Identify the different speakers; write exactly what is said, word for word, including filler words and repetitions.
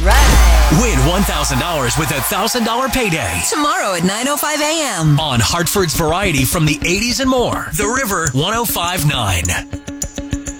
Speaker 1: right.
Speaker 2: Win one thousand dollars with a one thousand dollars payday.
Speaker 1: Tomorrow at nine oh five a.m.
Speaker 2: On Hartford's Variety from the eighties and more. The River one oh five point nine.